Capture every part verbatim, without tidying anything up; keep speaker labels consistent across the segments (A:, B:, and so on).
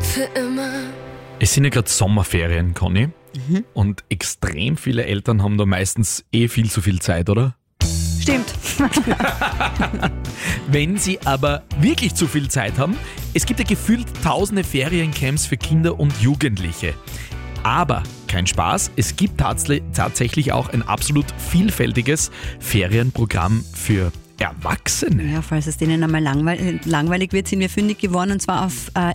A: für immer.
B: Es sind ja gerade Sommerferien, Conny.
C: Mhm.
B: Und extrem viele Eltern haben da meistens eh viel zu viel Zeit, oder?
C: Stimmt.
B: Wenn sie aber wirklich zu viel Zeit haben, es gibt ja gefühlt tausende Feriencamps für Kinder und Jugendliche. Aber kein Spaß, es gibt tats- tatsächlich auch ein absolut vielfältiges Ferienprogramm für Erwachsene.
C: Ja, falls es denen einmal langweil- langweilig wird, sind wir fündig geworden, und zwar auf äh,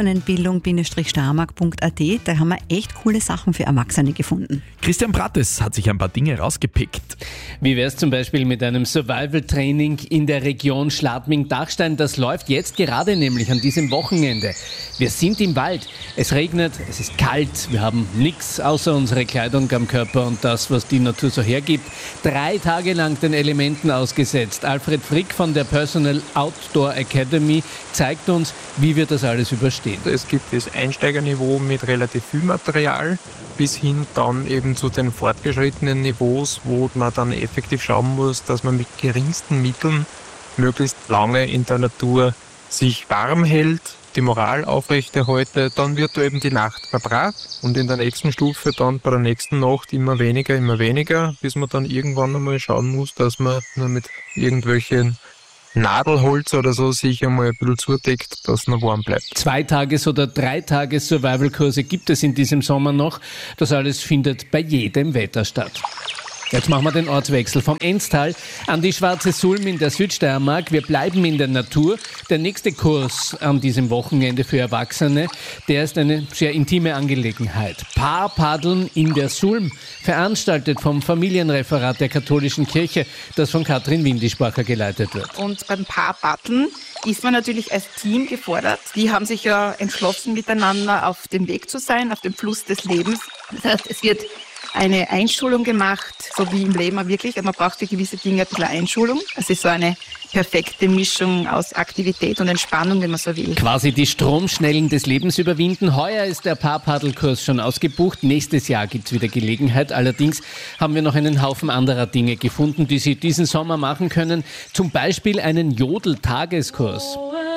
C: erwachsenenbildung-steiermark punkt a t. Da haben wir echt coole Sachen für Erwachsene gefunden.
B: Christian Brattes hat sich ein paar Dinge rausgepickt.
D: Wie wäre es zum Beispiel mit einem Survival-Training in der Region Schladming-Dachstein? Das läuft jetzt gerade nämlich an diesem Wochenende. Wir sind im Wald, es regnet, es ist kalt, wir haben nichts außer unsere Kleidung am Körper und das, was die Natur so hergibt. Drei Tage lang den Elementen ausgesetzt. Alfred Frick von der Personal Outdoor Academy zeigt uns, wie wir das alles überstehen.
E: Es gibt das Einsteigerniveau mit relativ viel Material bis hin dann eben zu den fortgeschrittenen Niveaus, wo man dann effektiv schauen muss, dass man mit geringsten Mitteln möglichst lange in der Natur sich warm hält, die Moral aufrechterhalten. Dann wird da eben die Nacht verbracht und in der nächsten Stufe dann bei der nächsten Nacht immer weniger, immer weniger, bis man dann irgendwann einmal schauen muss, dass man nur mit irgendwelchen Nadelholz oder so sich einmal ein bisschen zudeckt, dass es noch warm bleibt.
D: Zweitages- oder Dreitages-Survival-Kurse gibt es in diesem Sommer noch. Das alles findet bei jedem Wetter statt. Jetzt machen wir den Ortswechsel vom Enstal an die Schwarze Sulm in der Südsteiermark. Wir bleiben in der Natur. Der nächste Kurs an diesem Wochenende für Erwachsene, der ist eine sehr intime Angelegenheit. Paarpaddeln in der Sulm, veranstaltet vom Familienreferat der katholischen Kirche, das von Katrin Windischbacher geleitet wird.
F: Und beim Paarpaddeln ist man natürlich als Team gefordert. Die haben sich ja entschlossen, miteinander auf dem Weg zu sein, auf dem Fluss des Lebens. Das heißt, es wird eine Einschulung gemacht, so wie im Leben wirklich. Man braucht für gewisse Dinge ein bisschen Einschulung. Es ist so eine perfekte Mischung aus Aktivität und Entspannung, wenn man so will.
D: Quasi die Stromschnellen des Lebens überwinden. Heuer ist der Paarpaddelkurs schon ausgebucht. Nächstes Jahr gibt's wieder Gelegenheit. Allerdings haben wir noch einen Haufen anderer Dinge gefunden, die Sie diesen Sommer machen können. Zum Beispiel einen Jodel-Tageskurs.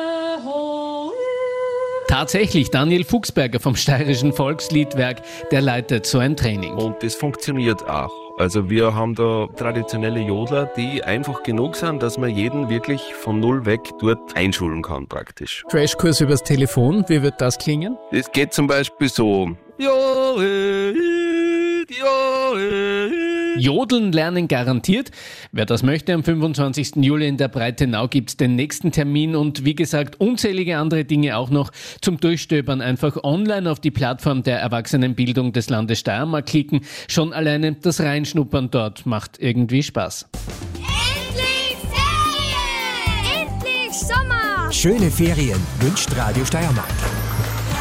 D: Tatsächlich, Daniel Fuchsberger vom Steirischen Volksliedwerk, der leitet so ein Training.
G: Und das funktioniert auch. Also wir haben da traditionelle Jodler, die einfach genug sind, dass man jeden wirklich von null weg dort einschulen kann praktisch.
D: Crashkurs übers Telefon, wie wird das klingen?
G: Es geht zum Beispiel so.
D: Jodeln lernen garantiert. Wer das möchte, am fünfundzwanzigsten Juli in der Breitenau gibt's den nächsten Termin und wie gesagt, unzählige andere Dinge auch noch zum Durchstöbern. Einfach online auf die Plattform der Erwachsenenbildung des Landes Steiermark klicken. Schon alleine das Reinschnuppern dort macht irgendwie Spaß.
A: Endlich Ferien! Endlich Sommer!
H: Schöne Ferien wünscht Radio Steiermark.